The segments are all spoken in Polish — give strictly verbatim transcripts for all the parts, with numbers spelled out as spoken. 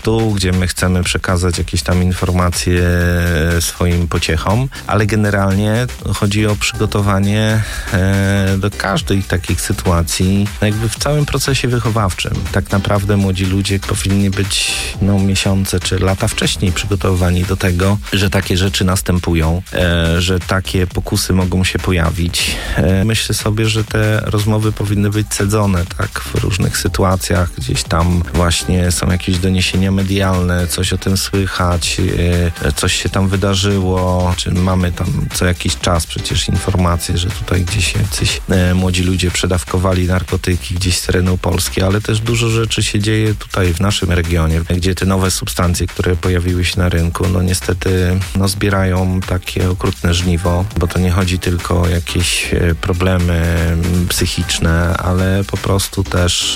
tu, gdzie my chcemy przekazać jakieś tam informacje swoim pociechom, ale generalnie chodzi o przygotowanie do każdej takich sytuacji, jakby w całym procesie wychowawczym. Tak naprawdę młodzi ludzie powinni być no, miesiące czy lata wcześniej przygotowani do tego, że takie rzeczy następują, że takie pokusy mogą się pojawić. Myślę sobie, że te rozmowy powinny być cedzone tak w różnych sytuacjach. Gdzieś tam właśnie są jakieś doniesienia medialne, coś o tym słychać, coś się tam wydarzyło, czy mamy tam co jakiś czas przecież informacje, że tutaj gdzieś jacyś młodzi ludzie przedawkowali narkotyki gdzieś z terenu Polski, ale też dużo rzeczy się dzieje tutaj w naszym regionie, gdzie te nowe substancje, które pojawiły się na rynku, no niestety no zbierają takie okrutne żniwo, bo to nie chodzi tylko o jakieś problemy psychiczne, ale po prostu też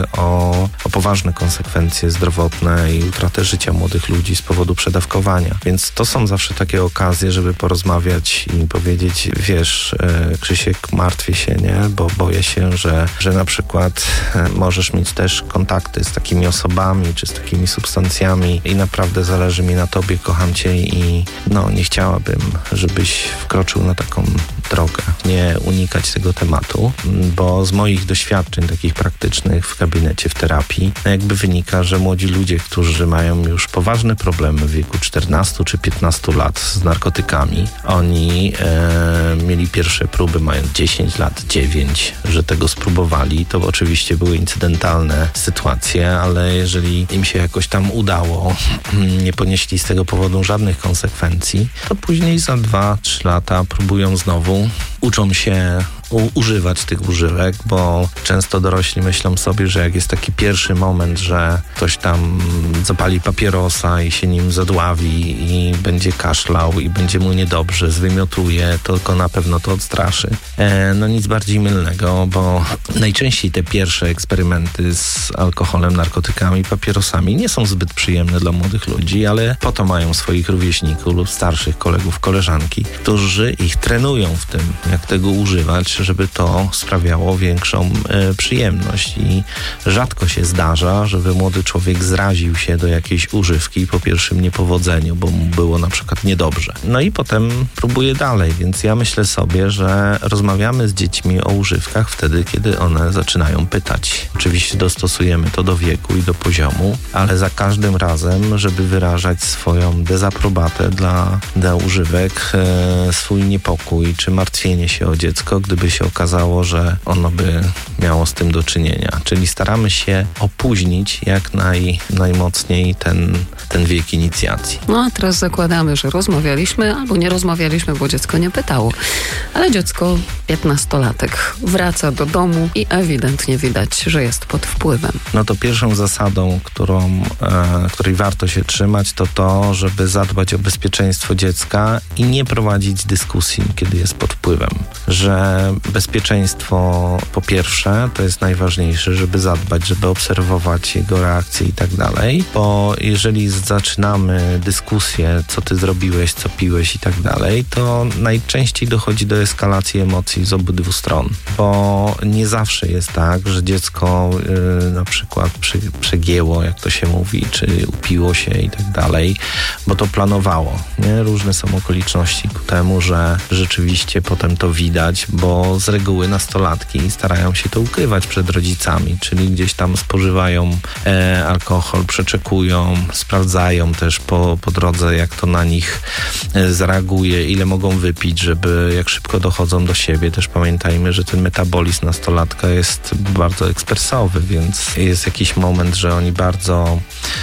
o, o poważne konsekwencje zdrowotne i utratę życia młodych ludzi z powodu przedawkowania. Więc to są zawsze takie okazje, żeby porozmawiać i powiedzieć, wiesz, Krzysiek, martwię się, nie? Bo boję się, że, że na przykład możesz mieć też kontakty z takimi osobami, czy z takimi substancjami i naprawdę zależy mi na tobie, kocham cię i no nie chciałabym, żebyś wkroczył na taką drogę. Nie unikać tego tematu, bo z moich doświadczeń takich praktycznych w gabinecie, w terapii, jakby wynika, że młodzi ludzie, którzy mają już poważne problemy w wieku czternastu czy piętnastu lat z narkotykami, oni e, mieli pierwsze próby mając dziesięć lat, dziewięć, że tego spróbowali. To oczywiście były incydentalne sytuacje, ale jeżeli im się jakoś tam udało, nie ponieśli z tego powodu żadnych konsekwencji, to później za dwa trzy lata próbują znowu, uczą się u- używać tych używek, bo często dorośli myślą sobie, że jak jest taki pierwszy moment, że ktoś tam zapali papierosa i się nim zadławi i będzie kaszlał i będzie mu niedobrze, zwymiotuje, to go na pewno to odstraszy. E, no nic bardziej mylnego, bo najczęściej te pierwsze eksperymenty z alkoholem, narkotykami, papierosami nie są zbyt przyjemne dla młodych ludzi, ale po to mają swoich rówieśników lub starszych kolegów, koleżanki, którzy ich trenują w tym, jak tego używać, żeby to sprawiało większą e, przyjemność i rzadko się zdarza, żeby młody człowiek zraził się do jakiejś używki po pierwszym niepowodzeniu, bo mu było na przykład niedobrze. No i potem próbuje dalej, więc ja myślę sobie, że rozmawiamy z dziećmi o używkach wtedy, kiedy one zaczynają pytać. Oczywiście dostosujemy to do wieku i do poziomu, ale za każdym razem, żeby wyrażać swoją dezaprobatę dla, dla używek, e, swój niepokój czy martwienie się o dziecko, gdyby się okazało, że ono by miało z tym do czynienia. Czyli staramy się opóźnić jak naj, najmocniej ten, ten wiek inicjacji. No a teraz zakładamy, że rozmawialiśmy albo nie rozmawialiśmy, bo dziecko nie pytało. Ale dziecko, piętnastolatek, wraca do domu i ewidentnie widać, że jest pod wpływem. No to pierwszą zasadą, którą, e, której warto się trzymać, to to, żeby zadbać o bezpieczeństwo dziecka i nie prowadzić dyskusji, kiedy jest pod wpływem. Że bezpieczeństwo po pierwsze to jest najważniejsze, żeby zadbać, żeby obserwować jego reakcje i tak dalej, bo jeżeli zaczynamy dyskusję, co ty zrobiłeś, co piłeś i tak dalej, to najczęściej dochodzi do eskalacji emocji z obydwu stron, bo nie zawsze jest tak, że dziecko yy, na przykład przy, przegięło, jak to się mówi, czy upiło się i tak dalej, bo to planowało, nie? Różne są okoliczności ku temu, że rzeczywiście potem to widać, bo z reguły nastolatki starają się to ukrywać przed rodzicami, czyli gdzieś tam spożywają e, alkohol, przeczekują, sprawdzają też po, po drodze, jak to na nich e, zareaguje, ile mogą wypić, żeby jak szybko dochodzą do siebie. Też pamiętajmy, że ten metabolizm nastolatka jest bardzo ekspresowy, więc jest jakiś moment, że oni bardzo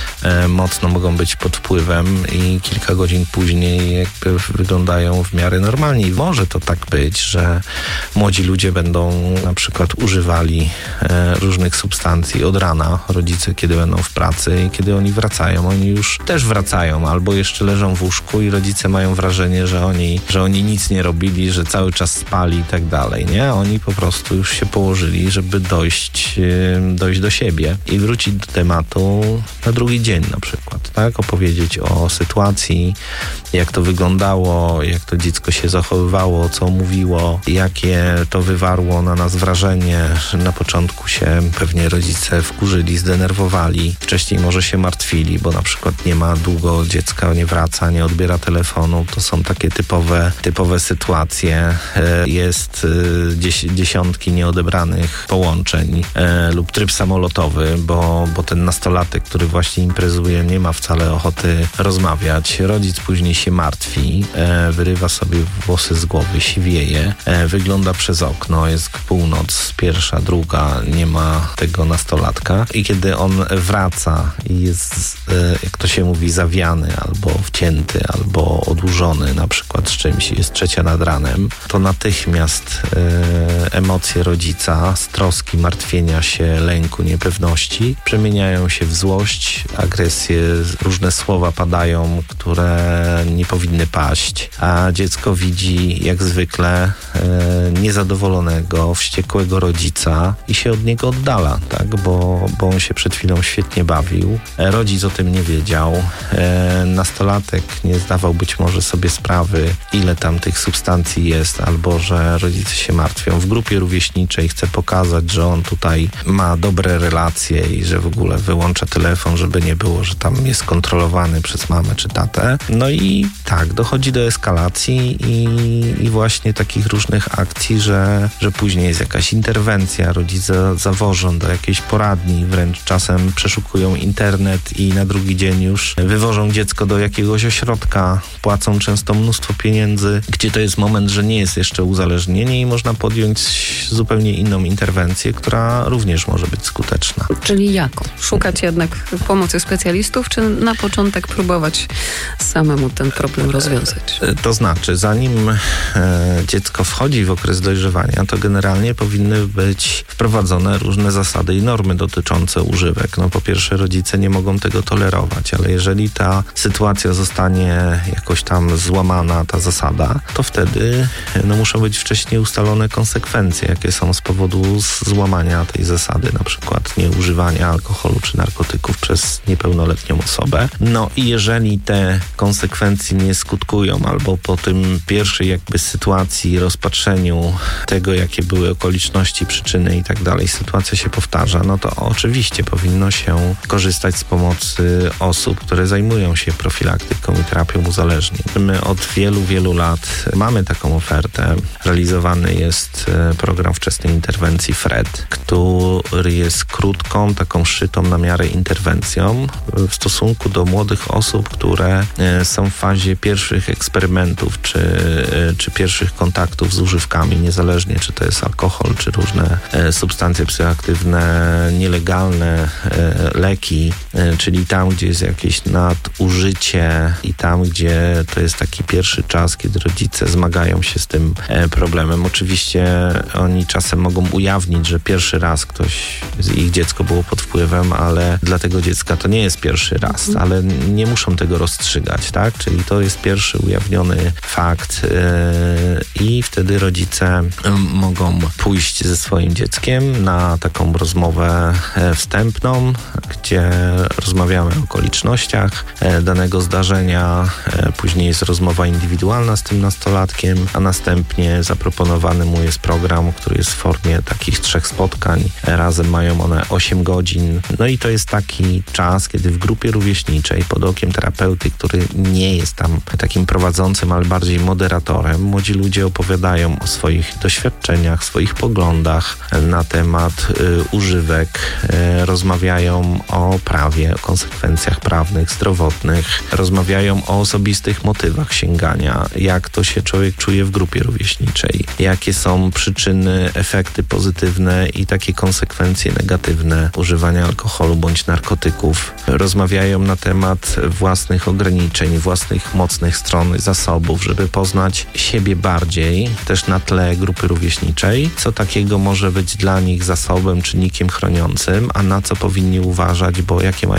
e, mocno mogą być pod wpływem i kilka godzin później jakby wyglądają w miarę normalnie. I może to tak być, że młodzi ludzie będą na przykład używali e, różnych substancji od rana, rodzice kiedy będą w pracy i kiedy oni wracają, oni już też wracają albo jeszcze leżą w łóżku i rodzice mają wrażenie, że oni, że oni nic nie robili, że cały czas spali i tak dalej, nie? Oni po prostu już się położyli, żeby dojść, e, dojść do siebie i wrócić do tematu na drugi dzień na przykład. tak? Opowiedzieć o sytuacji, jak to wyglądało, jak to dziecko się zachowywało, co mówiło, jakie to wywarło na nas wrażenie. Na początku się pewnie rodzice wkurzyli, zdenerwowali, wcześniej może się martwili, bo na przykład nie ma długo, dziecka nie wraca, nie odbiera telefonu. To są takie typowe, typowe sytuacje. Jest dzies- dziesiątki nieodebranych połączeń e, lub tryb samolotowy, bo, bo ten nastolatek, który właśnie imprezuje, nie ma wcale ochoty rozmawiać. Rodzic później się martwi, e, wyrywa sobie włosy z głowy, siwieje, e, wygląda przez okno, jest północ, pierwsza, druga, nie ma tego nastolatka i kiedy on wraca i jest, e, jak to się mówi, zawiany albo wcięty, albo odłużony na przykład z czymś, jest trzecia nad ranem, to natychmiast e, emocje rodzica z troski, martwienia się, lęku, niepewności przemieniają się w złość, agresję, różne słowa padają, które nie powinny paść, a dziecko widzi jak zwykle e, niezadowolonego, wściekłego rodzica i się od niego oddala, tak, bo, bo on się przed chwilą świetnie bawił. E, rodzic o tym nie wiedział. E, nastolatek nie zdawał być może sobie sprawy, ile tam tych substancji jest, albo że rodzice się martwią. W grupie rówieśniczej chce pokazać, że on tutaj ma dobre relacje i że w ogóle wyłącza telefon, żeby nie było, że tam jest kontrolowany przez mamę czy tatę. No i tak, dochodzi do eskalacji i, i właśnie takich różnych akcji, że, że później jest jakaś interwencja, rodzice zawożą do jakiejś poradni, wręcz czasem przeszukują internet i na drugi dzień już wywożą dziecko do jakiegoś ośrodka, płacą często mnóstwo pieniędzy, gdzie to jest moment, że nie jest jeszcze uzależnienie i można podjąć zupełnie inną interwencję, która również może być skuteczna. Czyli jaką? Szukać jednak pomocy specjalistów, czy na początek próbować samemu ten problem rozwiązać? To znaczy, zanim e, dziecko wchodzi w okres dojrzewania, to generalnie powinny być wprowadzone różne zasady i normy dotyczące używek. No po pierwsze, rodzice nie mogą tego tolerować, ale jeżeli ta sytuacja zostanie jakoś tam złamana, ta zasada, to wtedy no, muszą być wcześniej ustalone konsekwencje, jakie są z powodu złamania tej zasady, na przykład nieużywania alkoholu czy narkotyków przez niepełnoletnią osobę. No i jeżeli te konsekwencje nie skutkują albo po tym pierwszej jakby sytuacji, rozpatrzeniu tego, jakie były okoliczności, przyczyny i tak dalej, sytuacja się powtarza, no to oczywiście powinno się korzystać z pomocy osób, które zajmują się profilaktyką i terapią uzależnień. My od wielu, wielu lat mamy taką ofertę. Realizowany jest program wczesnej interwencji F R E D, który jest krótką, taką szytą na miarę interwencją w stosunku do młodych osób, które są w fazie pierwszych eksperymentów czy, czy pierwszych kontaktów z używkami, niezależnie czy to jest alkohol, czy różne substancje psychoaktywne, nielegalne leki, czyli tam, gdzie jest jakieś nadużycie i tam, gdzie to jest taki pierwszy czas, kiedy rodzice zmagają się z tym problemem. Oczywiście oni czasem mogą ujawnić, że pierwszy raz ktoś, ich dziecko było pod wpływem, ale dla tego dziecka to nie jest pierwszy raz, ale nie muszą tego rozstrzygać, tak? Czyli to jest pierwszy ujawniony fakt yy, i wtedy rodzice yy, mogą pójść ze swoim dzieckiem na taką rozmowę yy, wstępną, gdzie rozmawiamy o okolicznościach yy, danego zdarzenia, yy, później jest rozmowa indywidualna z tym nastolatkiem, a następnie zaproponowany mu jest program, który jest w formie takich trzech spotkań. Razem mają one osiem godzin. No i to jest taki czas, kiedy w grupie rówieśniczej pod okiem terapeuty, który nie jest tam takim prowadzącym, ale bardziej moderatorem, młodzi ludzie opowiadają o swoich doświadczeniach, swoich poglądach na temat y, używek, y, rozmawiają o prawie, o konsekwencjach prawnych, zdrowotnych, rozmawiają o osobistych motywach sięgania, jak to się człowiek czuje w grupie rówieśniczej, jakie są przyczyny, efekty pozytywne i takie konsekwencje negatywne używania alkoholu bądź narkotyków. Rozmawiają na temat własnych ograniczeń, własnych mocnych stron, zasobów, żeby poznać siebie bardziej, też na tle grupy rówieśniczej, co takiego może być dla nich zasobem, czynnikiem chroniącym, a na co powinni uważać, bo jakie mają tendencje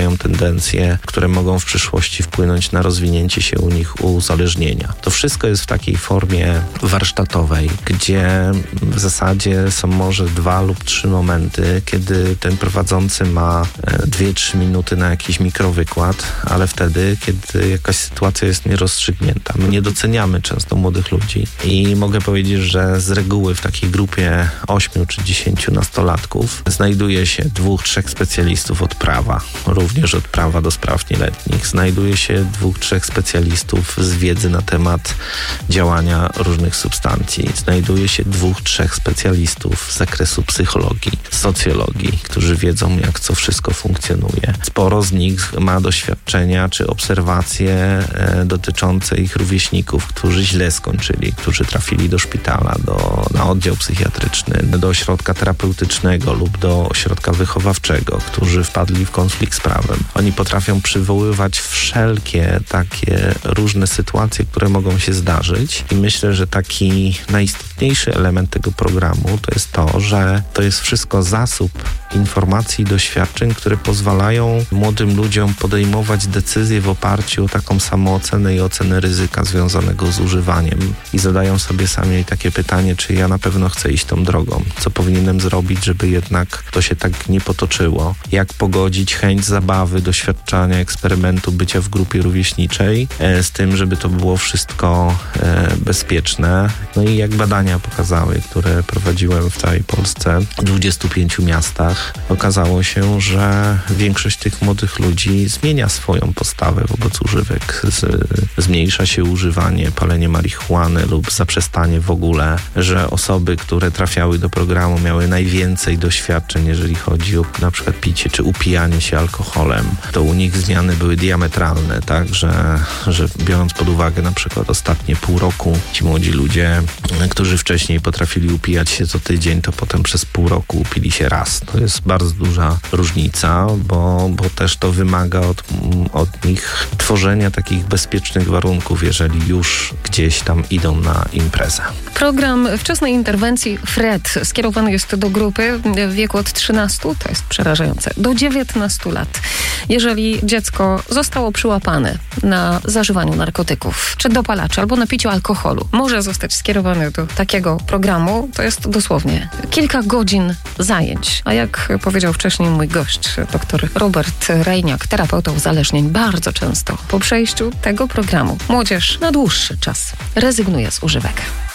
tendencje, które mogą w przyszłości wpłynąć na rozwinięcie się u nich uzależnienia. To wszystko jest w takiej formie warsztatowej, gdzie w zasadzie są może dwa lub trzy momenty, kiedy ten prowadzący ma dwie, trzy minuty na jakiś mikrowykład, ale wtedy, kiedy jakaś sytuacja jest nierozstrzygnięta. My nie doceniamy często młodych ludzi i mogę powiedzieć, że z reguły w takiej grupie ośmiu czy dziesięciu nastolatków znajduje się dwóch, trzech specjalistów od prawa, również od prawa do spraw nieletnich. Znajduje się dwóch, trzech specjalistów z wiedzy na temat działania różnych substancji. Znajduje się dwóch, trzech specjalistów z zakresu psychologii, socjologii, którzy wiedzą, jak co wszystko funkcjonuje. Sporo z nich ma doświadczenia czy obserwacje e, dotyczące ich rówieśników, którzy źle skończyli, którzy trafili do szpitala, do, na oddział psychiatryczny, do ośrodka terapeutycznego lub do ośrodka wychowawczego, którzy wpadli w konflikt z prawem. Oni potrafią przywoływać wszelkie takie różne sytuacje, które mogą się zdarzyć i myślę, że taki najistotniejszy element tego programu to jest to, że to jest wszystko zasób informacji i doświadczeń, które pozwalają młodym ludziom podejmować decyzje w oparciu o taką samoocenę i ocenę ryzyka związanego z używaniem i zadają sobie sami takie pytanie, czy ja na pewno chcę iść tą drogą, co powinienem zrobić, żeby jednak to się tak nie potoczyło, jak pogodzić chęć zabawy, doświadczania, eksperymentu, bycia w grupie rówieśniczej e, z tym, żeby to było wszystko e, bezpieczne. No i jak badania pokazały, które prowadziłem w całej Polsce, w dwudziestu pięciu miastach, okazało się, że większość tych młodych ludzi zmienia swoją postawę wobec używek. Z, zmniejsza się używanie, palenie marihuany lub zaprzestanie w ogóle, że osoby, które trafiały do programu, miały najwięcej doświadczeń, jeżeli chodzi o na przykład picie czy upijanie się alkoholem. To u nich zmiany były diametralne, tak, że, że biorąc pod uwagę na przykład ostatnie pół roku, ci młodzi ludzie, którzy wcześniej potrafili upijać się co tydzień, to potem przez pół roku upili się raz. To jest bardzo duża różnica, bo, bo też to wymaga od, od nich tworzenia takich bezpiecznych warunków, jeżeli już gdzieś tam idą na imprezę. Program wczesnej interwencji F R E D skierowany jest do grupy w wieku od trzynastu, to jest przerażające, do dziewiętnastu lat. Jeżeli dziecko zostało przyłapane na zażywaniu narkotyków, czy dopalaczy, albo na piciu alkoholu, może zostać skierowany do takiego programu. To jest dosłownie kilka godzin zajęć. A jak powiedział wcześniej mój gość, dr Robert Rejniak, terapeuta uzależnień, bardzo często po przejściu tego programu młodzież na dłuższy czas rezygnuje z używek.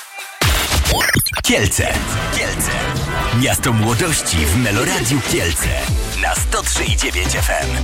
Kielce. Kielce. Miasto młodości w Meloradiu Kielce. Na sto trzy i dziewięć F M.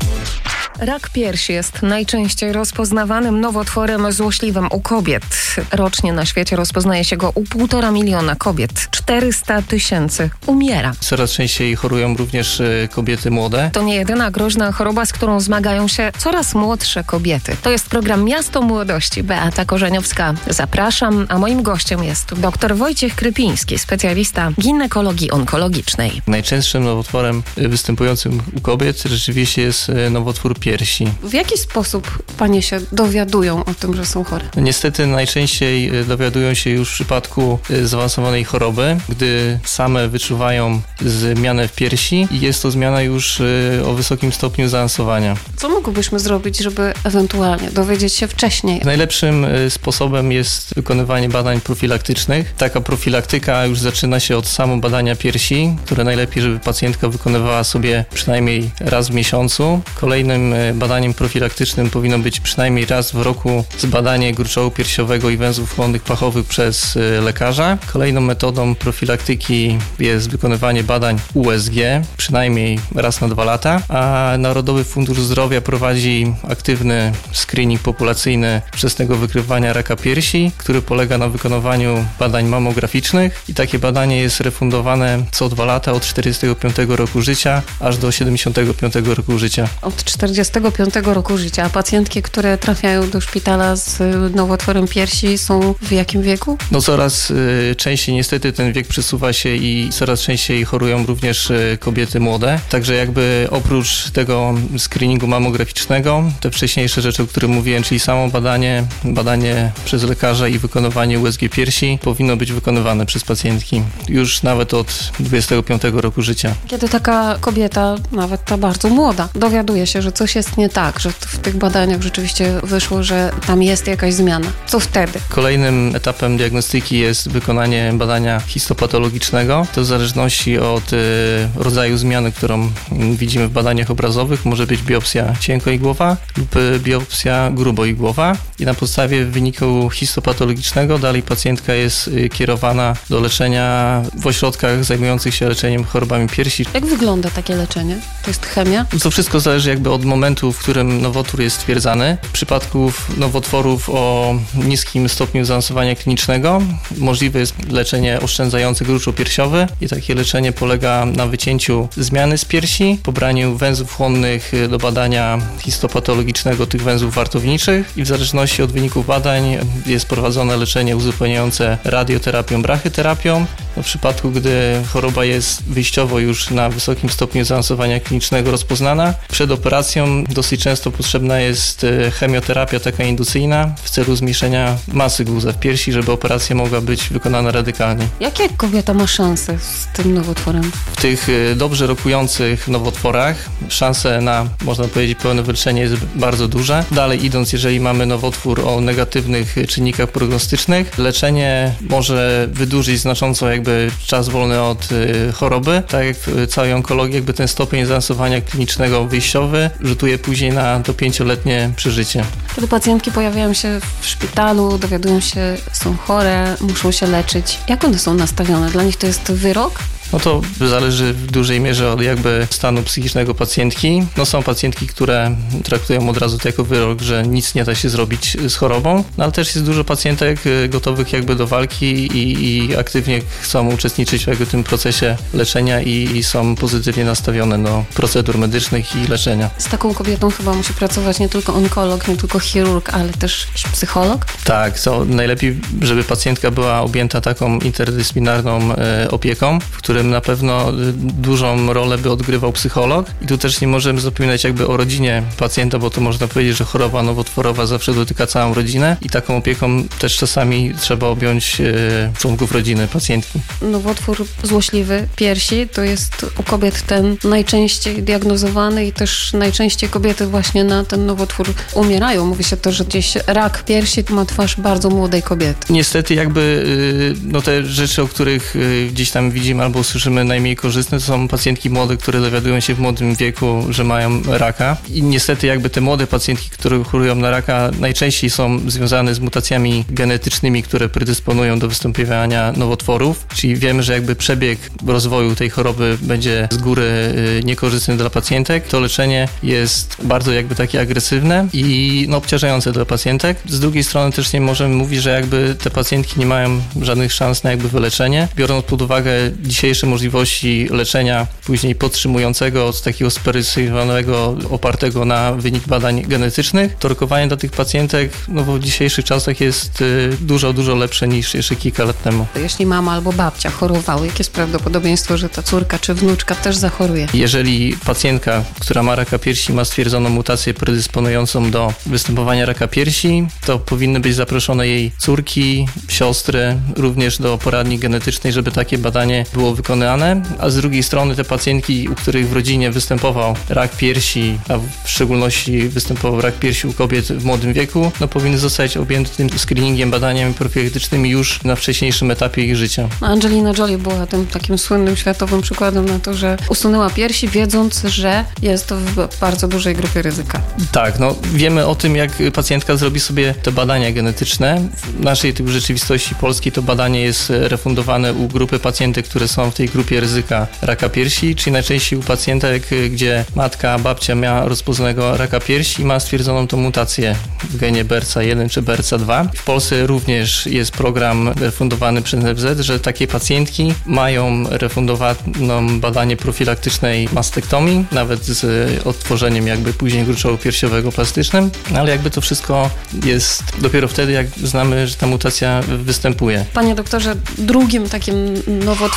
Rak piersi jest najczęściej rozpoznawanym nowotworem złośliwym u kobiet. Rocznie na świecie rozpoznaje się go u półtora miliona kobiet. czterysta tysięcy umiera. Coraz częściej chorują również kobiety młode. To nie jedyna groźna choroba, z którą zmagają się coraz młodsze kobiety. To jest program Miasto Młodości. Beata Korzeniowska. Zapraszam, a moim gościem jest dr Wojciech Krypiński, specjalista ginekologii onkologicznej. Najczęstszym nowotworem występującym u kobiet rzeczywiście jest nowotwór piersi. W jaki sposób panie się dowiadują o tym, że są chore? Niestety najczęściej dowiadują się już w przypadku zaawansowanej choroby, gdy same wyczuwają zmianę w piersi i jest to zmiana już o wysokim stopniu zaawansowania. Co mogłybyśmy zrobić, żeby ewentualnie dowiedzieć się wcześniej? Najlepszym sposobem jest wykonywanie badań profilaktycznych. Taka profilaktyka już zaczyna się od samo badania piersi, które najlepiej, żeby pacjentka wykonywała sobie przynajmniej raz w miesiącu. Kolejnym badaniem profilaktycznym powinno być przynajmniej raz w roku zbadanie gruczołu piersiowego i węzłów chłonnych pachowych przez lekarza. Kolejną metodą profilaktyki jest wykonywanie badań U S G przynajmniej raz na dwa lata, a Narodowy Fundusz Zdrowia prowadzi aktywny screening populacyjny wczesnego wykrywania raka piersi, który polega na wykonywaniu badań mamograficznych i takie badanie jest refundowane co dwa lata od czterdziestego piątego roku życia aż do siedemdziesiątego piątego roku życia. Od czterdziestego piątego roku życia, a pacjentki, które trafiają do szpitala z nowotworem piersi, są w jakim wieku? No coraz y, częściej niestety ten wiek przesuwa się i coraz częściej chorują również y, kobiety młode. Także jakby oprócz tego screeningu mamograficznego, te wcześniejsze rzeczy, o których mówiłem, czyli samo badanie, badanie przez lekarza i wykonywanie U S G piersi powinno być wykonywane przez pacjentki już nawet od dwudziestego piątego roku życia. Kiedy taka kobieta, nawet ta bardzo młoda, dowiaduje się, że coś coś jest nie tak, że w tych badaniach rzeczywiście wyszło, że tam jest jakaś zmiana. Co wtedy? Kolejnym etapem diagnostyki jest wykonanie badania histopatologicznego. To w zależności od y, rodzaju zmiany, którą widzimy w badaniach obrazowych, może być biopsja cienkoigłowa lub y, biopsja gruboigłowa. I na podstawie wyniku histopatologicznego dalej pacjentka jest y, kierowana do leczenia w ośrodkach zajmujących się leczeniem chorobami piersi. Jak wygląda takie leczenie? To jest chemia? To wszystko zależy jakby od momentu, w którym nowotwór jest stwierdzany. W przypadku nowotworów o niskim stopniu zaawansowania klinicznego możliwe jest leczenie oszczędzające gruczoł piersiowy i takie leczenie polega na wycięciu zmiany z piersi, pobraniu węzłów chłonnych do badania histopatologicznego tych węzłów wartowniczych i w zależności od wyników badań jest prowadzone leczenie uzupełniające radioterapią, brachyterapią. W przypadku, gdy choroba jest wyjściowo już na wysokim stopniu zaawansowania klinicznego rozpoznana, przed operacją dosyć często potrzebna jest chemioterapia taka inducyjna w celu zmniejszenia masy guza w piersi, żeby operacja mogła być wykonana radykalnie. Jakie kobieta ma szanse z tym nowotworem? W tych dobrze rokujących nowotworach szanse na, można powiedzieć, pełne wyleczenie jest bardzo duże. Dalej idąc, jeżeli mamy nowotwór o negatywnych czynnikach prognostycznych, leczenie może wydłużyć znacząco jakby czas wolny od y, choroby. Tak jak w całej onkologii, jakby ten stopień zaawansowania klinicznego wyjściowy rzutuje później na to pięcioletnie przeżycie. Kiedy pacjentki pojawiają się w szpitalu, dowiadują się, są chore, muszą się leczyć. Jak one są nastawione? Dla nich to jest wyrok? No to zależy w dużej mierze od jakby stanu psychicznego pacjentki. No są pacjentki, które traktują od razu to jako wyrok, że nic nie da się zrobić z chorobą, no ale też jest dużo pacjentek gotowych jakby do walki i, i aktywnie chcą uczestniczyć w jakby tym procesie leczenia i, i są pozytywnie nastawione do procedur medycznych i leczenia. Z taką kobietą chyba musi pracować nie tylko onkolog, nie tylko chirurg, ale też psycholog? Tak, to najlepiej, żeby pacjentka była objęta taką interdyscyplinarną e, opieką, w której na pewno dużą rolę by odgrywał psycholog. I tu też nie możemy zapominać jakby o rodzinie pacjenta, bo to można powiedzieć, że choroba nowotworowa zawsze dotyka całą rodzinę i taką opieką też czasami trzeba objąć e, członków rodziny pacjentki. Nowotwór złośliwy piersi to jest u kobiet ten najczęściej diagnozowany i też najczęściej kobiety właśnie na ten nowotwór umierają. Mówi się to, że gdzieś rak piersi ma twarz bardzo młodej kobiety. Niestety jakby no te rzeczy, o których gdzieś tam widzimy albo słyszymy najmniej korzystne, to są pacjentki młode, które dowiadują się w młodym wieku, że mają raka. I niestety jakby te młode pacjentki, które chorują na raka, najczęściej są związane z mutacjami genetycznymi, które predysponują do występowania nowotworów. Czyli wiemy, że jakby przebieg rozwoju tej choroby będzie z góry niekorzystny dla pacjentek. To leczenie jest bardzo jakby takie agresywne i no, obciążające dla pacjentek. Z drugiej strony też nie możemy mówić, że jakby te pacjentki nie mają żadnych szans na jakby wyleczenie. Biorąc pod uwagę dzisiejsze możliwości leczenia później podtrzymującego od takiego spersonalizowanego, opartego na wynik badań genetycznych, to rokowanie dla tych pacjentek no, w dzisiejszych czasach jest y, dużo, dużo lepsze niż jeszcze kilka lat temu. Jeśli mama albo babcia chorowały, jakie jest prawdopodobieństwo, że ta córka czy wnuczka też zachoruje? Jeżeli pacjentka, która ma raka piersi, ma stwierdzoną mutację predysponującą do występowania raka piersi, to powinny być zaproszone jej córki, siostry, również do poradni genetycznej, żeby takie badanie było wykonane, a z drugiej strony te pacjentki, u których w rodzinie występował rak piersi, a w szczególności występował rak piersi u kobiet w młodym wieku, no powinny zostać objęte tym screeningiem, badaniami profilaktycznymi już na wcześniejszym etapie ich życia. Angelina Jolie była tym takim słynnym światowym przykładem na to, że usunęła piersi, wiedząc, że jest to w bardzo dużej grupie ryzyka. Tak, no wiemy o tym, jak pacjentka zrobi sobie te badania genetyczne. W naszej typu rzeczywistości polskiej to badanie jest refundowane u grupy pacjentek, które są w tej grupie ryzyka raka piersi, czyli najczęściej u pacjentek, gdzie matka, babcia miała rozpoznanego raka piersi i ma stwierdzoną tą mutację w genie B R C A jeden czy B R C A dwa. W Polsce również jest program refundowany przez N F Z, że takie pacjentki mają refundowaną badanie profilaktycznej mastektomii, nawet z odtworzeniem jakby później gruczołu piersiowego plastycznym, ale jakby to wszystko jest dopiero wtedy, jak znamy, że ta mutacja występuje. Panie doktorze, drugim takim nowotworem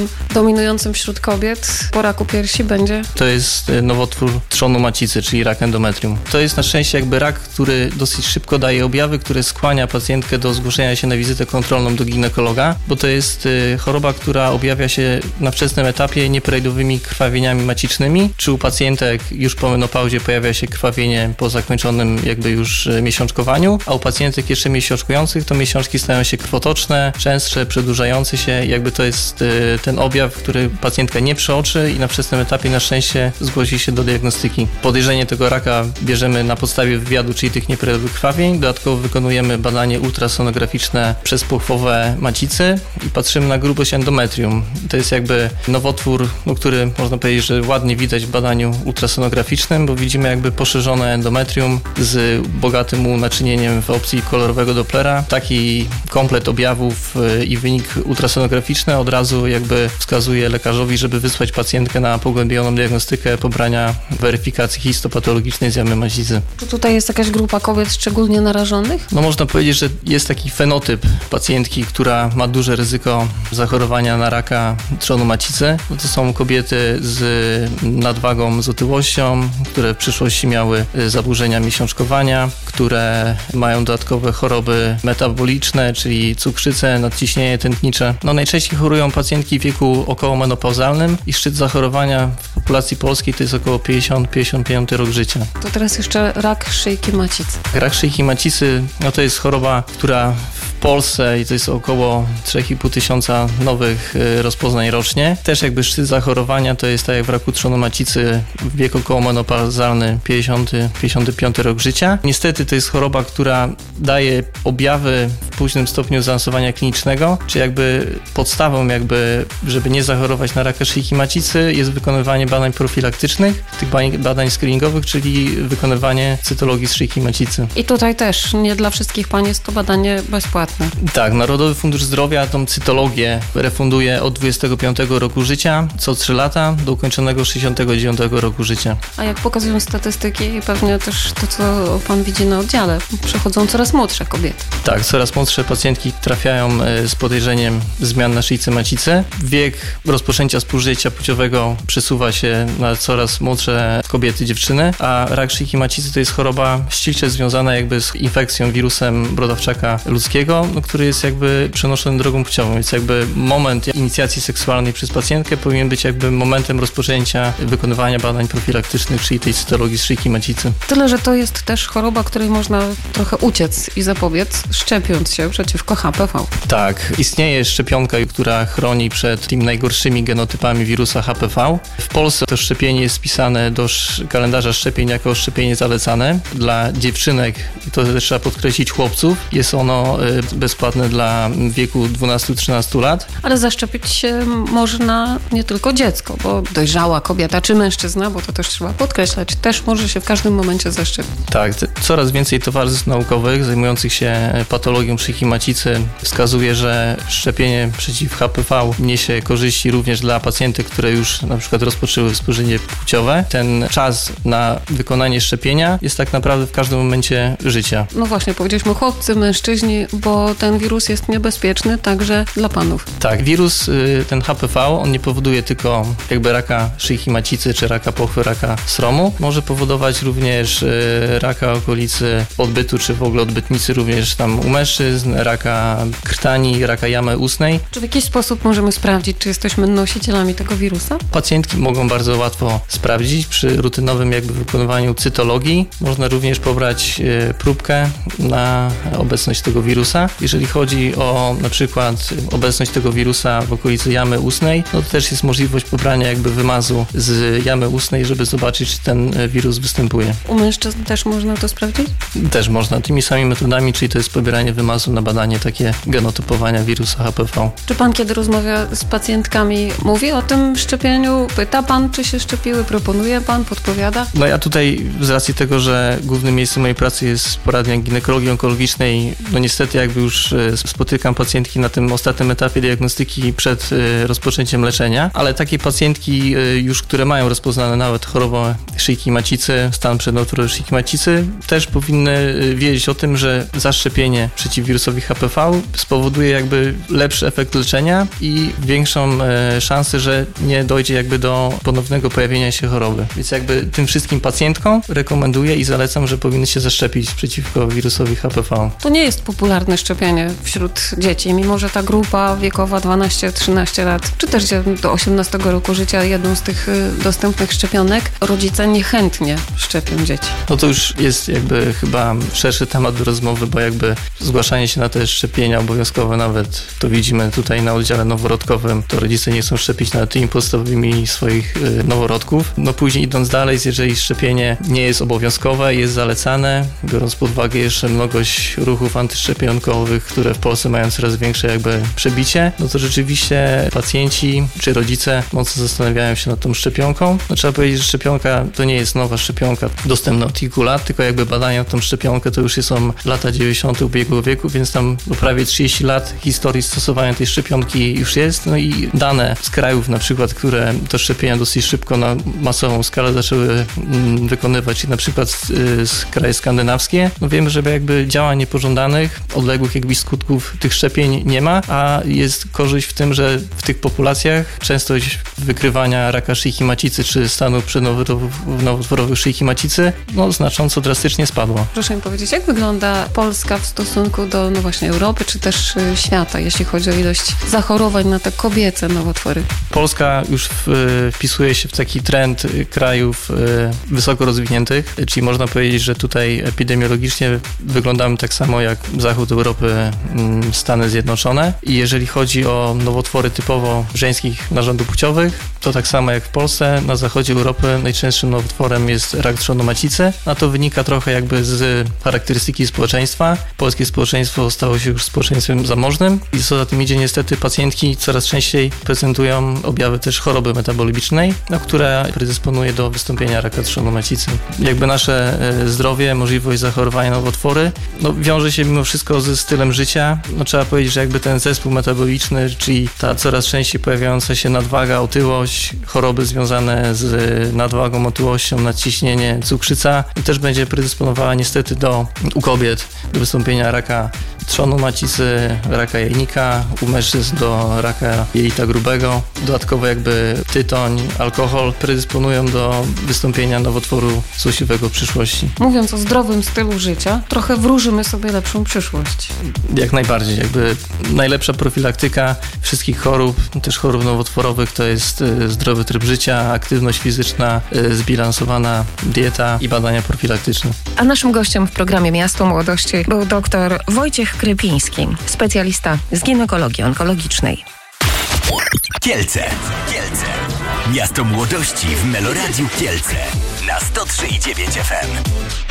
dominującym wśród kobiet po raku piersi będzie? To jest nowotwór trzonu macicy, czyli rak endometrium. To jest na szczęście jakby rak, który dosyć szybko daje objawy, który skłania pacjentkę do zgłoszenia się na wizytę kontrolną do ginekologa, bo to jest choroba, która objawia się na wczesnym etapie nieprawidłowymi krwawieniami macicznymi. Czy u pacjentek już po menopauzie pojawia się krwawienie po zakończonym jakby już miesiączkowaniu, a u pacjentek jeszcze miesiączkujących to miesiączki stają się krwotoczne, częstsze, przedłużające się. Jakby to jest ten objaw, który pacjentka nie przeoczy i na wczesnym etapie na szczęście zgłosi się do diagnostyki. Podejrzenie tego raka bierzemy na podstawie wywiadu, czyli tych nieprawidłowych krwawień. Dodatkowo wykonujemy badanie ultrasonograficzne przezpochwowe macicy i patrzymy na grubość endometrium. To jest jakby nowotwór, no, który można powiedzieć, że ładnie widać w badaniu ultrasonograficznym, bo widzimy jakby poszerzone endometrium z bogatym naczynieniem w opcji kolorowego Dopplera. Taki komplet objawów i wynik ultrasonograficzny od razu jakby wskazuje lekarzowi, żeby wysłać pacjentkę na pogłębioną diagnostykę pobrania weryfikacji histopatologicznej z jamy macicy. Czy tutaj jest jakaś grupa kobiet szczególnie narażonych? No można powiedzieć, że jest taki fenotyp pacjentki, która ma duże ryzyko zachorowania na raka trzonu macicy. To są kobiety z nadwagą, z otyłością, które w przyszłości miały zaburzenia miesiączkowania, które mają dodatkowe choroby metaboliczne, czyli cukrzycę, nadciśnienie tętnicze. No najczęściej chorują pacjentki w wieku okołomenopałzalnym i szczyt zachorowania w populacji polskiej to jest około pięćdziesiąty do pięćdziesiątego piątego roku życia. To teraz jeszcze rak szyjki macicy. Rak szyjki macicy, no to jest choroba, która w Polsce i to jest około trzy i pół tysiąca nowych rozpoznań rocznie. Też jakby szczyt zachorowania to jest tak jak w raku trzonu macicy w wieku okołomenopauzalny pięćdziesiąty do pięćdziesiątego piątego roku życia. Niestety to jest choroba, która daje objawy w późnym stopniu zaawansowania klinicznego, czy jakby podstawą jakby, żeby nie zachorować na raka szyjki macicy jest wykonywanie badań profilaktycznych, tych badań screeningowych, czyli wykonywanie cytologii z szyjki macicy. I tutaj też nie dla wszystkich pań jest to badanie bezpłatne. Tak, Narodowy Fundusz Zdrowia tą cytologię refunduje od dwudziestego piątego roku życia, co trzy lata, do ukończonego sześćdziesiątego dziewiątego roku życia. A jak pokazują statystyki i pewnie też to, co pan widzi na oddziale, przychodzą coraz młodsze kobiety. Tak, coraz młodsze pacjentki trafiają z podejrzeniem zmian na szyjce macicy. Wiek rozpoczęcia współżycia płciowego przesuwa się na coraz młodsze kobiety, dziewczyny, a rak szyjki macicy to jest choroba ściśle związana jakby z infekcją wirusem brodawczaka ludzkiego, no, który jest jakby przenoszony drogą płciową, więc jakby moment inicjacji seksualnej przez pacjentkę powinien być jakby momentem rozpoczęcia wykonywania badań profilaktycznych, czyli tej cytologii z szyjki macicy. Tyle, że to jest też choroba, której można trochę uciec i zapobiec, szczepiąc się przeciwko H P V. Tak, istnieje szczepionka, która chroni przed tymi najgorszymi genotypami wirusa H P V. W Polsce to szczepienie jest wpisane do kalendarza szczepień jako szczepienie zalecane. Dla dziewczynek, i to też trzeba podkreślić, chłopców, jest ono bezpłatne dla wieku dwunastu do trzynastu lat. Ale zaszczepić się można nie tylko dziecko, bo dojrzała kobieta czy mężczyzna, bo to też trzeba podkreślać, też może się w każdym momencie zaszczepić. Tak, coraz więcej towarzystw naukowych zajmujących się patologią szyjki macicy wskazuje, że szczepienie przeciw H P V niesie korzyści również dla pacjentek, które już na przykład rozpoczęły współżycie płciowe. Ten czas na wykonanie szczepienia jest tak naprawdę w każdym momencie życia. No właśnie, powiedzieliśmy chłopcy, mężczyźni, bo ten wirus jest niebezpieczny także dla panów. Tak, wirus, ten H P V, on nie powoduje tylko jakby raka szyjki macicy czy raka pochwy, raka sromu. Może powodować również raka okolicy odbytu czy w ogóle odbytnicy również tam u mężczyzn, raka krtani, raka jamy ustnej. Czy w jakiś sposób możemy sprawdzić, czy jesteśmy nosicielami tego wirusa? Pacjentki mogą bardzo łatwo sprawdzić przy rutynowym jakby wykonywaniu cytologii. Można również pobrać próbkę na obecność tego wirusa. Jeżeli chodzi o na przykład obecność tego wirusa w okolicy jamy ustnej, no to też jest możliwość pobrania jakby wymazu z jamy ustnej, żeby zobaczyć, czy ten wirus występuje. U mężczyzn też można to sprawdzić? Też można, tymi samymi metodami, czyli to jest pobieranie wymazu na badanie takie genotypowania wirusa H P V. Czy pan, kiedy rozmawia z pacjentkami, mówi o tym szczepieniu? Pyta pan, czy się szczepiły? Proponuje pan? Podpowiada? No ja tutaj z racji tego, że głównym miejscem mojej pracy jest poradnia ginekologii onkologicznej, no niestety jak jakby już spotykam pacjentki na tym ostatnim etapie diagnostyki przed rozpoczęciem leczenia, ale takie pacjentki już, które mają rozpoznane nawet chorobę szyjki macicy, stan przednowotworowy szyjki macicy, też powinny wiedzieć o tym, że zaszczepienie przeciw wirusowi H P V spowoduje jakby lepszy efekt leczenia i większą szansę, że nie dojdzie jakby do ponownego pojawienia się choroby. Więc jakby tym wszystkim pacjentkom rekomenduję i zalecam, że powinny się zaszczepić przeciwko wirusowi H P V. To nie jest popularne szczepienie wśród dzieci, mimo że ta grupa wiekowa dwanaście trzynaście lat, czy też do osiemnastego roku życia jedną z tych dostępnych szczepionek, rodzice niechętnie szczepią dzieci. No to już jest jakby chyba szerszy temat do rozmowy, bo jakby zgłaszanie się na te szczepienia obowiązkowe, nawet to widzimy tutaj na oddziale noworodkowym, to rodzice nie chcą szczepić nawet tymi podstawowymi swoich noworodków. No później idąc dalej, jeżeli szczepienie nie jest obowiązkowe, jest zalecane, biorąc pod uwagę jeszcze mnogość ruchów antyszczepionkowych, które w Polsce mają coraz większe jakby przebicie, no to rzeczywiście pacjenci czy rodzice mocno zastanawiają się nad tą szczepionką. No trzeba powiedzieć, że szczepionka to nie jest nowa szczepionka dostępna od kilku lat, tylko jakby badania nad tą szczepionkę to już są lata dziewięćdziesiąte ubiegłego wieku, więc tam prawie trzydzieści lat historii stosowania tej szczepionki już jest. No i dane z krajów na przykład, które to szczepienia dosyć szybko na masową skalę zaczęły mm, wykonywać, czyli na przykład z, z kraje skandynawskie, no wiemy, że jakby działań niepożądanych, odległych jakby skutków tych szczepień nie ma, a jest korzyść w tym, że w tych populacjach częstość wykrywania raka szyjki macicy czy stanu przednowotworowych szyjki macicy no znacząco drastycznie spadła. Proszę mi powiedzieć, jak wygląda Polska w stosunku do no właśnie Europy czy też świata, jeśli chodzi o ilość zachorowań na te kobiece nowotwory? Polska już w, wpisuje się w taki trend krajów wysoko rozwiniętych, czyli można powiedzieć, że tutaj epidemiologicznie wyglądamy tak samo jak zachód Europy, Stany Zjednoczone i jeżeli chodzi o nowotwory typowo żeńskich narządów płciowych, to tak samo jak w Polsce, na zachodzie Europy najczęstszym nowotworem jest rak trzonu macicy, a to wynika trochę jakby z charakterystyki społeczeństwa. Polskie społeczeństwo stało się już społeczeństwem zamożnym i co za tym idzie niestety pacjentki coraz częściej prezentują objawy też choroby metabolicznej, no, która predysponuje do wystąpienia raka trzonu macicy. Jakby nasze zdrowie, możliwość zachorowania na nowotwory, no wiąże się mimo wszystko ze stylem życia. No trzeba powiedzieć, że jakby ten zespół metaboliczny, czyli ta coraz częściej pojawiająca się nadwaga, otyłość, choroby związane z nadwagą, otyłością, nadciśnienie, cukrzyca też będzie predysponowała niestety do, u kobiet do wystąpienia raka trzonu macicy, raka jajnika, u mężczyzn do raka jelita grubego. Dodatkowo jakby tytoń, alkohol predysponują do wystąpienia nowotworu złośliwego w przyszłości. Mówiąc o zdrowym stylu życia, trochę wróżymy sobie lepszą przyszłość. Jak najbardziej. Jakby najlepsza profilaktyka wszystkich chorób, też chorób nowotworowych, to jest zdrowy tryb życia, aktywność fizyczna, zbilansowana dieta i badania profilaktyczne. A naszym gościem w programie Miasto Młodości był dr Wojciech Krypiński, specjalista z ginekologii onkologicznej. Kielce. Kielce. Miasto Młodości w Meloradiu Kielce na sto trzy i dziewięć F M.